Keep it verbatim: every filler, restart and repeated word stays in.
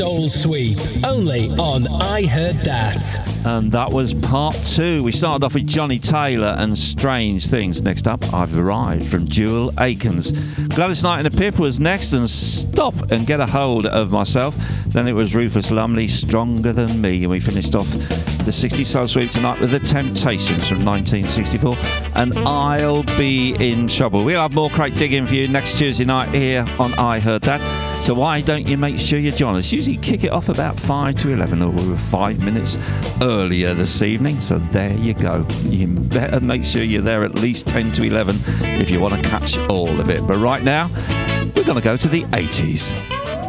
Soul Sweep, only on I Heard That. And that was part two. We started off with Johnny Taylor and Strange Things. Next up, I've Arrived from Jewel Akins. Gladys Knight and the Pip was next, and Stop and Get a Hold of Myself. Then it was Rufus Lumley, Stronger Than Me. And we finished off the sixties Soul Sweep tonight with The Temptations from nineteen sixty-four and I'll Be in Trouble. We'll have more crate digging for you next Tuesday night here on I Heard That. So why don't you make sure you join us? Usually kick it off about five to eleven, or we were five minutes earlier this evening. So there you go. You better make sure you're there at least ten to eleven if you want to catch all of it. But right now, we're going to go to the eighties.